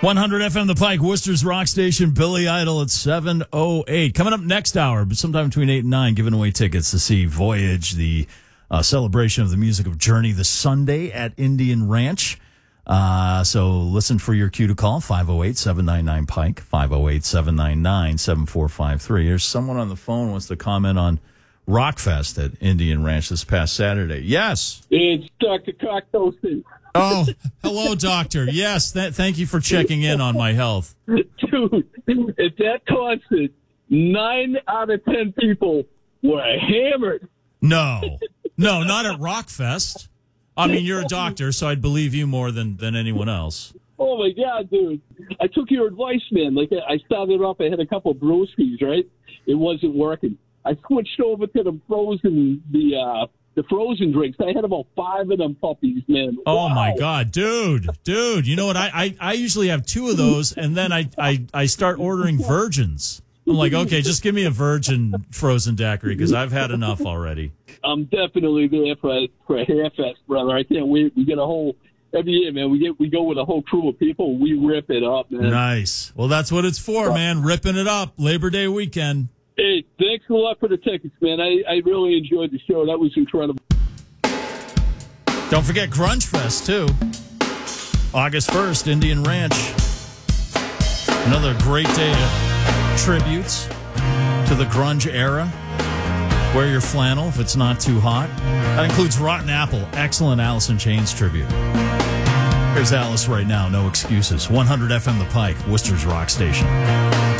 100 FM The Pike, Worcester's Rock Station, Billy Idol at 7:08. Coming up next hour, but sometime between 8 and 9, giving away tickets to see Voyage, the celebration of the music of Journey, this Sunday at Indian Ranch. So listen for your cue to call, 508-799-PIKE, 508-799-7453. There's someone on the phone who wants to comment on Rockfest at Indian Ranch this past Saturday. Yes. It's Dr. Cocktoasting. Oh, hello, doctor. Yes, thank you for checking in on my health. Dude, at that concert, 9 out of 10 people were hammered. No, not at Rockfest. I mean, you're a doctor, so I'd believe you more than anyone else. Oh, my God, dude. I took your advice, man. Like, I started off, I had a couple of brewskis, right? It wasn't working. I switched over to the frozen drinks. I had about 5 of them puppies, man. Oh, wow. my God, dude. You know what? I usually have 2 of those, and then I start ordering virgins. I'm like, okay, just give me a virgin frozen daiquiri because I've had enough already. I'm definitely there for Hairfest, brother. I can't wait. We get a whole every year, man. We go with a whole crew of people. We rip it up, man. Nice. Well, that's what it's for, man. Ripping it up. Labor Day weekend. Hey, thanks a lot for the tickets, man. I really enjoyed the show. That was incredible. Don't forget Grunge Fest, too. August 1st, Indian Ranch. Another great day of tributes to the grunge era. Wear your flannel if it's not too hot. That includes Rotten Apple. Excellent Alice in Chains tribute. Here's Alice right now. No excuses. 100 FM The Pike, Worcester's Rock Station.